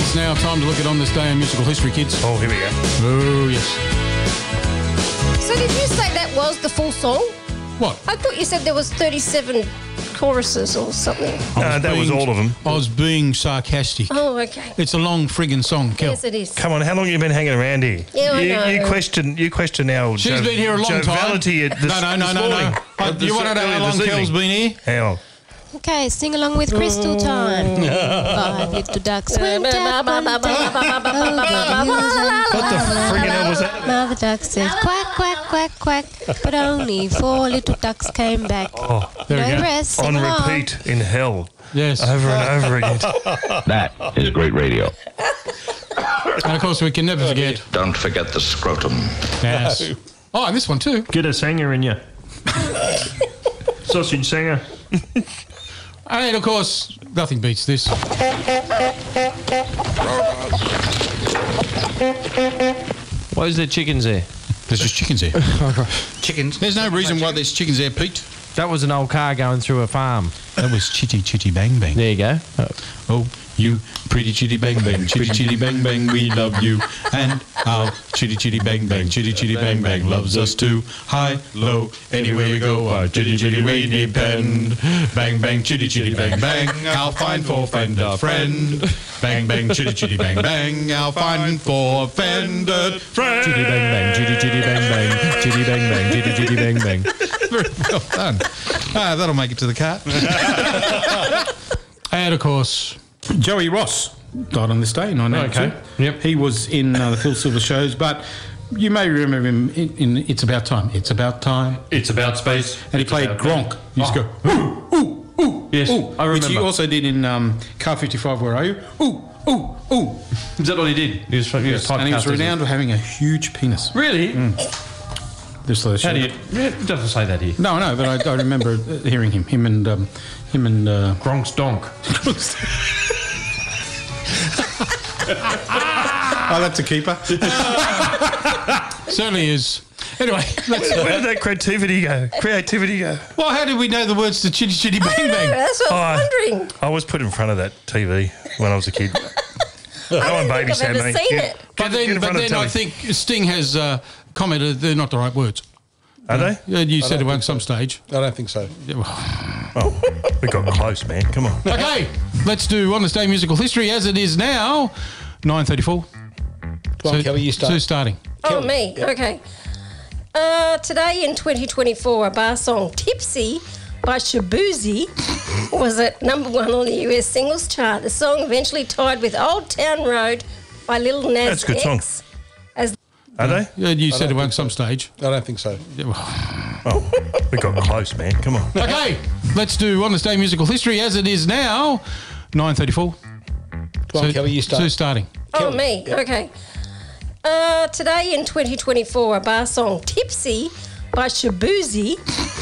It's now time to look at On This Day in Musical History, kids. Oh, here we go. Oh, yes. So did you say that was the full song? What? I thought you said there was 37 choruses or something. That was all of them. I was being sarcastic. Oh, okay. It's a long friggin' song, Kel. Yes, it is. Come on, how long have you been hanging around here? Yeah, I know. You question our She's been here a long time. joviality at this, No. this morning. You want to know how long Kel's been here? Hang on. Okay, sing along with Crystal Time. 5 little ducks went out one day. What the friggin' hell was that? Mother duck says quack, quack, quack, quack, but only 4 little ducks came back. Oh, There we No go. rest, sing on along. repeat in hell. Yes. Over and over again. That is great radio. And of course, we can never forget. Don't forget the scrotum. Yes. Oh, and this one too. Get a singer in you. Sausage singer. And of course, nothing beats this. Why is there chickens there? There's just chickens there. Chickens? There's no reason why there's chickens there, Pete. That was an old car going through a farm. That was Chitty Chitty Bang Bang. There you go. Oh, you pretty chitty bang bang, chitty chitty bang bang, we love you. And our chitty chitty bang bang, chitty chitty bang bang loves us too. High, low, anywhere we go, our chitty chitty we depend. Bang bang, chitty chitty bang bang, our fine four-fender friend. Bang bang, chitty chitty bang bang, our fine four-fendered friend. Chitty bang bang, chitty chitty bang bang, chitty bang bang, chitty chitty bang bang. Very well done. That'll make it to the cart. And of course, Joey Ross died on this day, 1992. Okay. Yep. He was in the Phil Silver shows, but you may remember him in It's About Time. It's About Time. It's about space. And he played Gronk. He used to go, ooh, ooh, ooh. Yes, ooh, I which he remember. also did in Car 55, Where Are You? Ooh, ooh, ooh. Is that what he did? He was And he was typecast, renowned for having a huge penis. Really? This sort of How do show. you... It doesn't say that here. No, but I remember hearing him and Gronk's donk. Oh, that's a keeper. Certainly is. Anyway, Where did that creativity go? well, how did we know the words to Chitty Chitty Bang Bang? That's what I was wondering. I was put in front of that TV when I was a kid. No one I don't think babysat I've ever me. seen Yeah. it. But Get in then front of the I telly. think Sting has commented they're not the right words. Are they? You said it at some stage. I don't think so. Oh, we got close, man. Come on. Okay, let's do On This Day Musical History as it is now, 9:34. Come on, Kelly, you start. Who's starting? Oh, me. Okay. Today in 2024, a bar song, Tipsy, by Shabuzi, was at number 1 on the US singles chart. The song eventually tied with Old Town Road by Lil Nas That's a good song. X. As Are they? You said it at some stage. I don't think so. Oh, we got close, man. Come on. Okay, let's do On This Day Musical History as it is now, 9:34. Come on, Kelly, you start. Who's starting? Oh, me. Okay. Today in 2024, a bar song, Tipsy, by Shabuzi,